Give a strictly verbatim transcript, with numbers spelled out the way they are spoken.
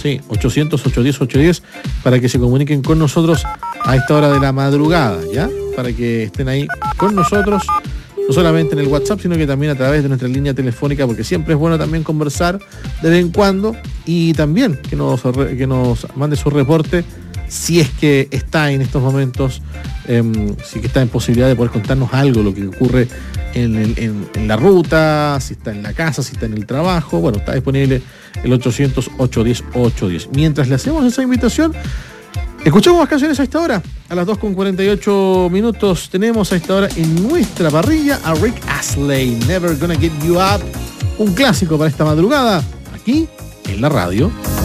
Sí, ochocientos, ochocientos diez, ochocientos diez, para que se comuniquen con nosotros a esta hora de la madrugada, ¿ya? Para que estén ahí con nosotros, no solamente en el WhatsApp, sino que también a través de nuestra línea telefónica, porque siempre es bueno también conversar de vez en cuando, y también que nos, que nos mande su reporte si es que está en estos momentos, eh, si que está en posibilidad de poder contarnos algo, lo que ocurre en, el, en, en la ruta, si está en la casa, si está en el trabajo. Bueno, está disponible el ochocientos, ochocientos diez, ochocientos diez. Mientras le hacemos esa invitación, escuchamos más canciones a esta hora. A las dos con cuarenta y ocho minutos tenemos a esta hora en nuestra parrilla a Rick Astley, Never Gonna Get You Up, un clásico para esta madrugada, aquí en la radio.